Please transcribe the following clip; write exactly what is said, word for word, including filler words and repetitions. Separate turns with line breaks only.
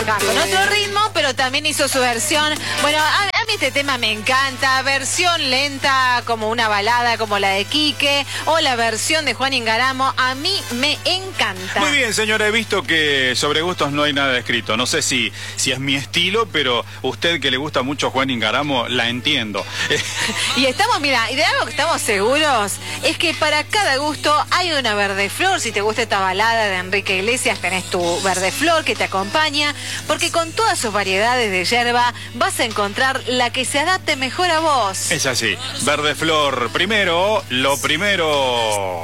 acá con otro ritmo, pero también hizo su versión. Bueno, a, a mí este tema me encanta. Versión lenta, como una balada, como la de Quique, o la versión de Juan Ingaramo. A mí me encanta.
Muy bien, señora, he visto que sobre gustos no hay nada escrito. No sé si, si es mi estilo, pero usted que le gusta mucho Juan Ingaramo, la entiendo.
Y estamos, mira, y de algo que estamos seguros es que para cada gusto hay una verde flor. Si te gusta esta balada de Enrique Iglesias, tenés tu verde flor que te acompaña, porque con todas sus variedades de yerba vas a encontrar la que se adapte mejor a vos.
Es así, verde flor, primero, lo primero.